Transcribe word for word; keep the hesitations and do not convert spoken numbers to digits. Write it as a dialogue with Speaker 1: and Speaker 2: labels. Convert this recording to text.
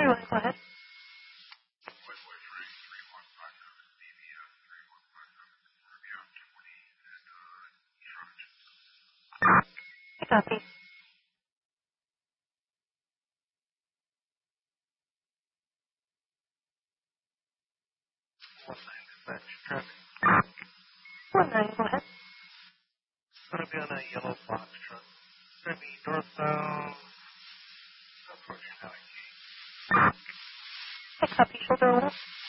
Speaker 1: Julie, go ahead. I copy.
Speaker 2: one nine dispatch traffic.
Speaker 1: one nine, go ahead.
Speaker 2: It's going to be on a yellow box truck. It's going to be northbound. Approaching Alley.
Speaker 1: I copy. Shoulder roll.